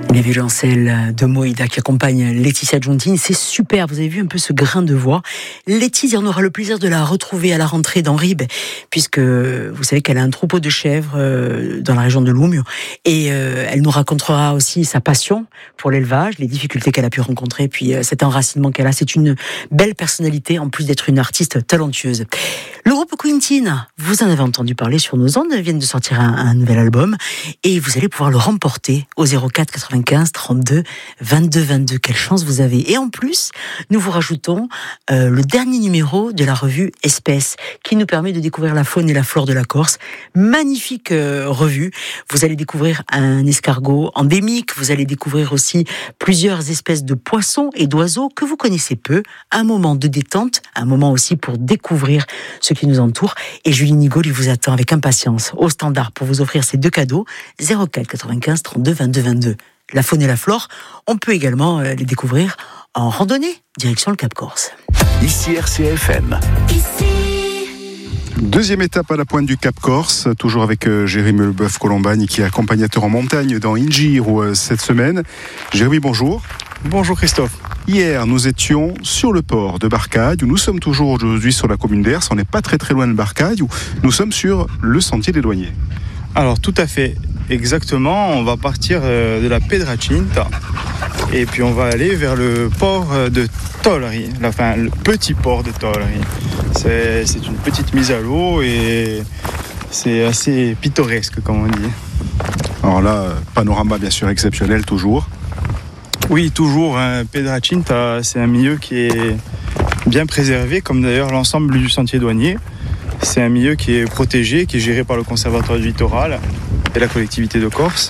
Les violoncelles de Moïda qui accompagnent Laetitia Giuntini, c'est super, vous avez vu un peu ce grain de voix. Laetitia, on aura le plaisir de la retrouver à la rentrée dans Ribes, puisque vous savez qu'elle a un troupeau de chèvres dans la région de Loumio, et elle nous racontera aussi sa passion pour l'élevage, les difficultés qu'elle a pu rencontrer, puis cet enracinement qu'elle a. C'est une belle personnalité, en plus d'être une artiste talentueuse. Le groupe Quintin, vous en avez entendu parler sur nos ondes, viennent de sortir un nouvel album, et vous allez pouvoir le remporter au 04 95 32 22 22. Quelle chance vous avez. Et en plus, nous vous rajoutons le dernier numéro de la revue Espèces, qui nous permet de découvrir la faune et la flore de la Corse. Magnifique revue. Vous allez découvrir un escargot endémique, vous allez découvrir aussi plusieurs espèces de poissons et d'oiseaux que vous connaissez peu. Un moment de détente, un moment aussi pour découvrir ce qui nous entoure. Et Julie Nigaud vous attend avec impatience au standard pour vous offrir ces deux cadeaux. 04 95 32 22 22. La faune et la flore, on peut également les découvrir en randonnée, direction le Cap Corse. Ici RCFM. Deuxième étape à la pointe du Cap Corse, toujours avec Jérémy Leboeuf-Colombagne qui est accompagnateur en montagne dans Ingiro cette semaine. Jérémy, bonjour. Bonjour Christophe. Hier, nous étions sur le port de Barcaille, où nous sommes toujours aujourd'hui sur la commune d'Ers. On n'est pas très loin de Barcaille, où nous sommes sur le sentier des douaniers. Alors tout à fait, exactement, on va partir de la Pedracinta et puis on va aller vers le port de Tollery, enfin le petit port de Tollery. C'est une petite mise à l'eau et c'est assez pittoresque comme on dit. Alors là, panorama bien sûr exceptionnel toujours. Oui, toujours, Pedracinta, c'est un milieu qui est bien préservé, comme d'ailleurs l'ensemble du sentier douanier. C'est un milieu qui est protégé, qui est géré par le Conservatoire du Littoral et la collectivité de Corse,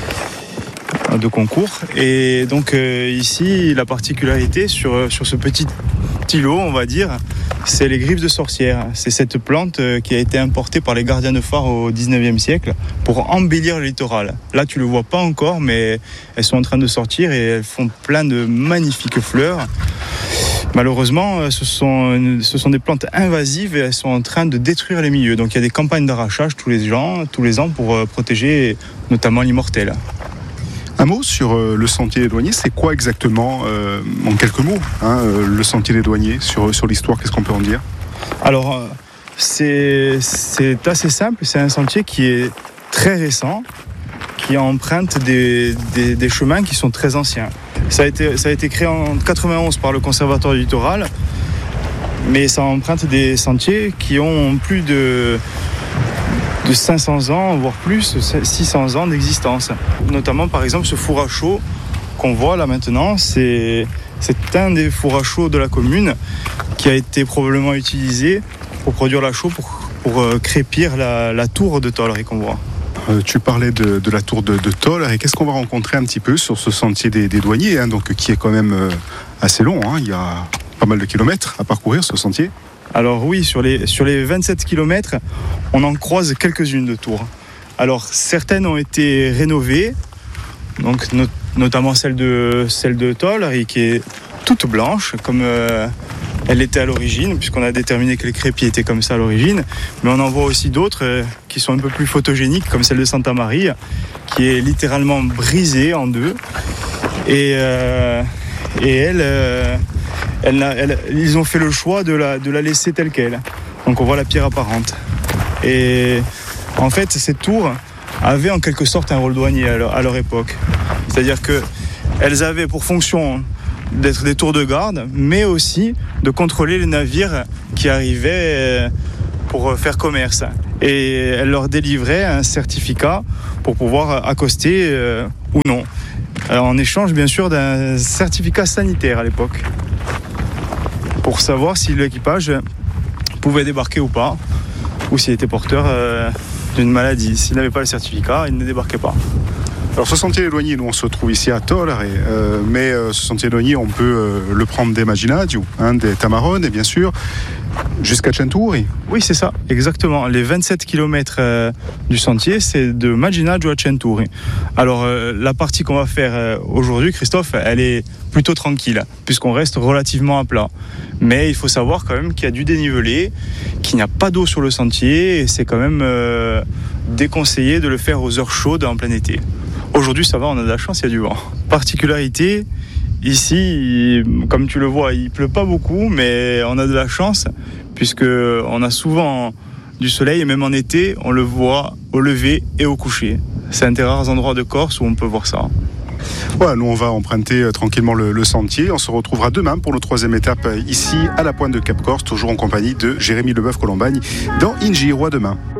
de concours. Et donc ici, la particularité sur ce petit îlot, on va dire, c'est les griffes de sorcière. C'est cette plante qui a été importée par les gardiens de phare au 19e siècle pour embellir le littoral. Là, tu ne le vois pas encore, mais elles sont en train de sortir et elles font plein de magnifiques fleurs. Malheureusement, ce sont des plantes invasives et elles sont en train de détruire les milieux. Donc il y a des campagnes d'arrachage tous les ans pour protéger notamment l'immortel. Un mot sur le sentier des douaniers, c'est quoi exactement, en quelques mots, le sentier des douaniers, sur l'histoire, qu'est-ce qu'on peut en dire ? Alors, c'est assez simple, c'est un sentier qui est très récent, qui emprunte des chemins qui sont très anciens. Ça a été créé en 91 par le Conservatoire du Littoral, mais ça emprunte des sentiers qui ont plus de 500 ans, voire plus, 600 ans d'existence. Notamment, par exemple, ce four à chaud qu'on voit là maintenant, c'est un des fours à chaud de la commune qui a été probablement utilisé pour produire la chaux, pour crépir la tour de Tollery qu'on voit. Tu parlais de la tour de Tollery, et qu'est-ce qu'on va rencontrer un petit peu sur ce sentier des douaniers, donc, qui est quand même assez long, il y a pas mal de kilomètres à parcourir ce sentier. Alors oui, sur les 27 km, on en croise quelques-unes de tours. Alors certaines ont été rénovées, donc notamment celle de Tollery qui est toute blanche, comme elle était à l'origine, puisqu'on a déterminé que les crépis étaient comme ça à l'origine. Mais on en voit aussi d'autres qui sont un peu plus photogéniques, comme celle de Santa Maria, qui est littéralement brisée en deux. Et ils ont fait le choix de la laisser telle qu'elle. Donc on voit la pierre apparente. Et en fait, ces tours avaient en quelque sorte un rôle douanier à leur époque. C'est-à-dire qu'elles avaient pour fonction d'être des tours de garde, mais aussi de contrôler les navires qui arrivaient pour faire commerce. Et elles leur délivraient un certificat pour pouvoir accoster ou non. Alors, en échange, bien sûr, d'un certificat sanitaire à l'époque, pour savoir si l'équipage pouvait débarquer ou pas, ou s'il était porteur d'une maladie. S'il n'avait pas le certificat, il ne débarquait pas. Alors ce sentier des douaniers, nous on se trouve ici à Tollery, mais ce sentier des douaniers, on peut le prendre des Maginadio, des Tamarones, et bien sûr jusqu'à Centuri. Oui, c'est ça, exactement. Les 27 km du sentier, c'est de Maginadio à Centuri. Alors la partie qu'on va faire aujourd'hui, Christophe, elle est plutôt tranquille, puisqu'on reste relativement à plat. Mais il faut savoir quand même qu'il y a du dénivelé, qu'il n'y a pas d'eau sur le sentier, et c'est quand même déconseillé de le faire aux heures chaudes en plein été. Aujourd'hui, ça va, on a de la chance, il y a du vent. Particularité, ici, comme tu le vois, il pleut pas beaucoup, mais on a de la chance, puisqu'on a souvent du soleil, et même en été, on le voit au lever et au coucher. C'est un des rares endroits de Corse où on peut voir ça. Voilà, nous on va emprunter tranquillement le sentier. On se retrouvera demain pour notre 3e étape ici à la pointe de Cap Corse, toujours en compagnie de Jérémy Leboeuf-Colombagne dans INGIRO demain.